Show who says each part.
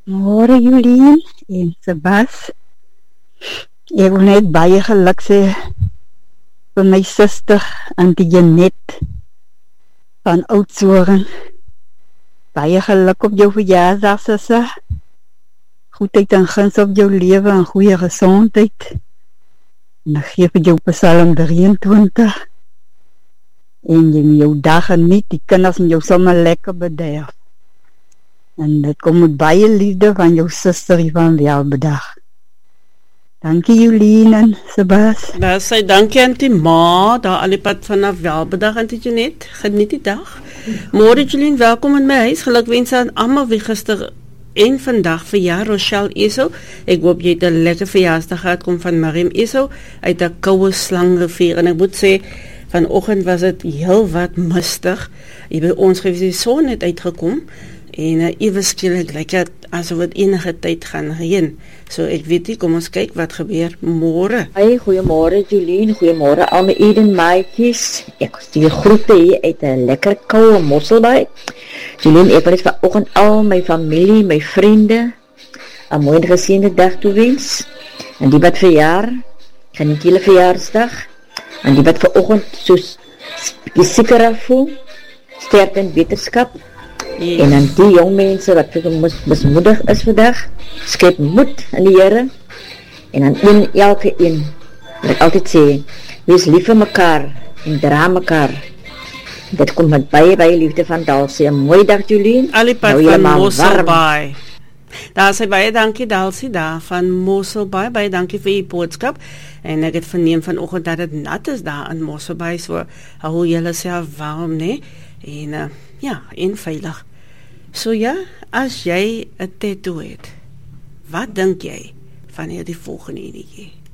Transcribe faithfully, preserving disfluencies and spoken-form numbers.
Speaker 1: Môre Jolien en Sebas. Ek wil net baie geluk sê vir my suster Auntie Janet van Oudtshoorn. Baie geluk op jou verjaarsdag, suster. Goedheid en guns op jou lewe en goeie gesondheid. En ek gee vir jou Psalm drieëntwintig. En jy moet jou dag geniet, die kinders moet jou sommer lekker bederf. En dit kom met baie liefde van jou suster van Welbedag. Dankie Jolien en Sebas.
Speaker 2: Daar sê dankie aan die ma, daar al die pad vanaf Welbedag aan die Janet. Geniet die dag. Môre Jolien, welkom in my huis. Gelukwens aan almal wie gister en vandag verjaar. Rochelle Eso. Ek hoop jy het 'n lekker verjaarsdag gehad. Kom van Mariam Eso uit 'n koue slangrivier. En ek moet sê, vanoggend was dit heel wat mistig. Hier by ons gewees die son het uitgekom. En uh, ewe skielik lyk dit asof dit enige tyd gaan reën. So ek weet nie, kom ons kyk wat gebeur môre.
Speaker 3: Hey, goeiemôre Jolien, goeiemôre al my Eden maatjies. Ek stuur groete hier uit 'n lekker koue Mosselbaai. Jolien, ek wil net vanoggend al my familie, my vriende 'n mooi geseënde dag toewens. En die wat verjaar, geniet julle verjaarsdag. En die wat vanoggend soos seker voel, sterkte en wetenskap. Yes. En dan die jong mense wat mis, mismoedig is vandag, skep moed in die Here. En dan een, elke een, wat ek altyd sê, wees lief vir mekaar en dra mekaar. Dit kom met baie, baie liefde van Dalsie. Een mooi dag, Jolien.
Speaker 2: Alipad nou, van Mosselbaai. Daar sê baie dankie Dalsie daar van Mosselbaai. Baie dankie vir die boodskap. En ek het verneem vanoggend dat het nat is daar in Mosselbaai. So hou julle self warm, nee? En uh, ja, en veilig. So ja, as jy 'n tattoo het, wat dink jy van hierdie volgende enetjie?